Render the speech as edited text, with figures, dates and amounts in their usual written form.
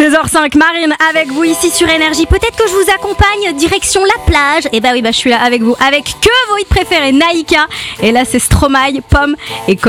16h05, Marine avec vous ici sur Énergie. Peut-être que je vous accompagne direction la plage. Et bah oui, je suis là avec vous avec que vos hits préférés, Naïka. Et là c'est Stromae, Pomme et